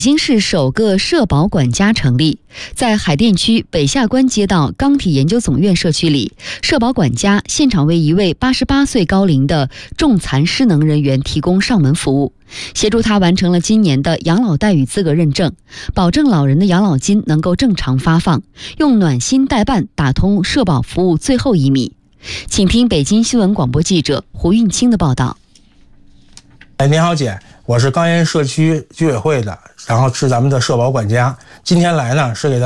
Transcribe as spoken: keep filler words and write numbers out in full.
北京市首个社保管家成立，在海淀区北下关街道钢体研究总院社区里，社保管家现场为一位八十八岁高龄的重残失能人员提供上门服务，协助他完成了今年的养老待遇资格认证，保证老人的养老金能够正常发放，用暖心代办打通社保服务最后一米。请听北京新闻广播记者胡运清的报道。 哎，您好姐，我是钢岩社区居委会的，然后是咱们的社保管家。今天来呢是给咱